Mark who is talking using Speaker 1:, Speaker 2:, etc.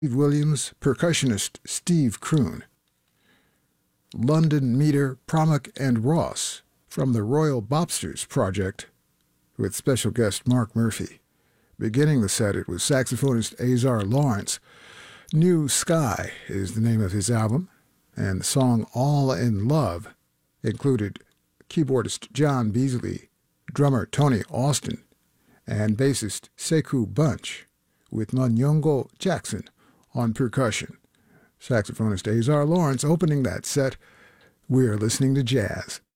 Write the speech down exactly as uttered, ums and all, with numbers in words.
Speaker 1: Steve Williams, percussionist Steve Kroon. London Meter, Promuck and Ross from the Royal Bobsters Project with special guest Mark Murphy. Beginning the set, it was saxophonist Azar Lawrence. New Sky is the name of his album, and the song All in Love included keyboardist John Beasley, drummer Tony Austin, and bassist Sekou Bunch, with Manyongo Jackson on percussion. Saxophonist Azar Lawrence opening that set. We're listening to jazz.